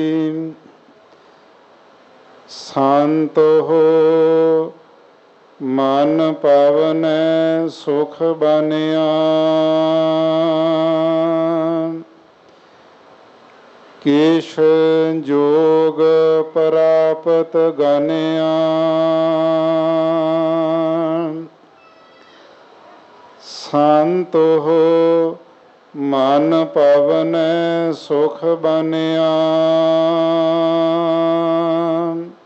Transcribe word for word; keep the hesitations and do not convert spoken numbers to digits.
शांत हो मन पावन सुख बनिया। केश जोग प्राप्त गनिया। शांत हो मन पावन सुख बनिया।